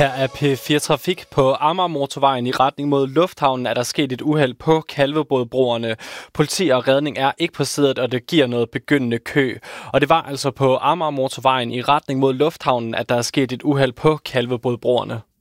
Her er P4 Trafik. På Amagermotorvejen i retning mod Lufthavnen er der sket et uheld på Kalvebodbroerne. Politi og redning er ikke på stedet, og det giver noget begyndende kø. Og det var altså på Amagermotorvejen i retning mod Lufthavnen, at der er sket et uheld på Kalvebodbroerne.